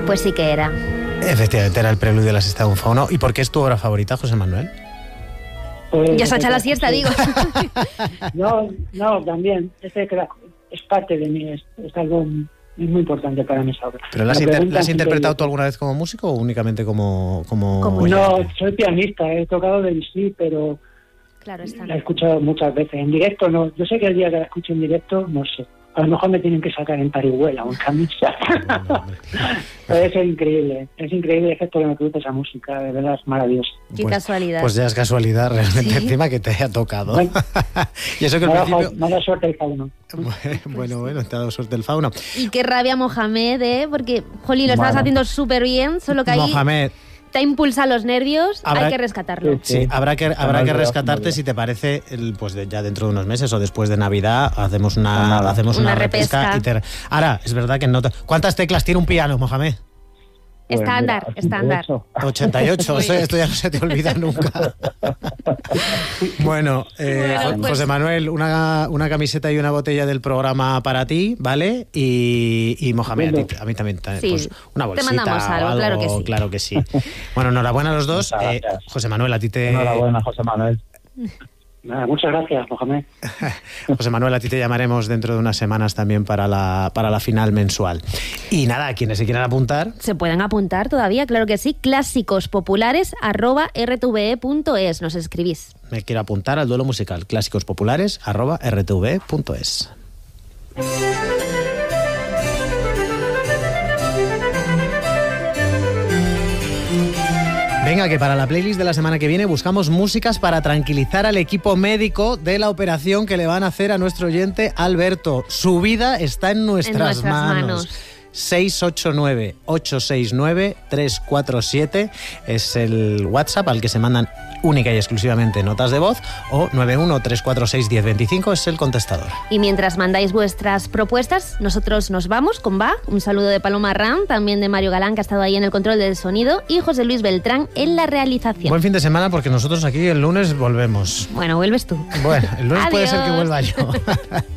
Pues sí que era. Efectivamente, era el preludio de la sexta de un fauno. ¿Y por qué es tu obra favorita, José Manuel? Ya se ha echado la siesta, digo. No, también. Es parte de mí, es algo muy importante para mis obras. ¿Pero la has interpretado tú alguna vez como músico o únicamente como No, soy pianista, he tocado Debussy, pero claro, la he escuchado muchas veces. En directo no. Yo sé que el día que la escuche en directo, no sé. A lo mejor me tienen que sacar en parihuela o en camisa. Pero es increíble es porque me gusta esa música, de verdad es maravilloso. Qué casualidad. Pues ya es casualidad realmente, ¿sí? Encima que te haya tocado. Bueno, y eso que al principio... Mala suerte el fauno. Bueno, te ha dado suerte el fauno. Y qué rabia, Mohamed, porque, jolín, lo estabas haciendo súper bien, solo que ahí... Mohamed, te impulsa los nervios, hay que rescatarlo. Sí, habrá que rescatarte, si te parece, pues ya dentro de unos meses o después de Navidad hacemos una repesca. Ahora, es verdad que no... ¿Cuántas teclas tiene un piano, Mohamed? Estándar. 88, esto ya no se te olvida nunca. Bueno, pues, José Manuel, una camiseta y una botella del programa para ti, ¿vale? Y Mohamed, a mí también, sí, pues una bolsita. Te mandamos algo, claro que sí. Bueno, enhorabuena a los dos. José Manuel, a ti te... Enhorabuena, José Manuel. Muchas gracias, Mohamed. José Manuel, a ti te llamaremos dentro de unas semanas también para la final mensual. Y nada, quienes se quieran apuntar... Se pueden apuntar todavía, claro que sí. clásicospopulares@rtve.es. Nos escribís. Me quiero apuntar al duelo musical. clásicospopulares@rtve.es. Venga, que para la playlist de la semana que viene buscamos músicas para tranquilizar al equipo médico de la operación que le van a hacer a nuestro oyente Alberto. Su vida está en nuestras manos. 689-869-347 es el WhatsApp al que se mandan única y exclusivamente notas de voz, o 91-346-1025 es el contestador. Y mientras mandáis vuestras propuestas, nosotros nos vamos con Bach. Un saludo de Paloma Ram, también de Mario Galán, que ha estado ahí en el control del sonido, y José Luis Beltrán en la realización. Buen fin de semana, porque nosotros aquí el lunes volvemos. Bueno, vuelves tú. Bueno, el lunes puede ser que vuelva yo.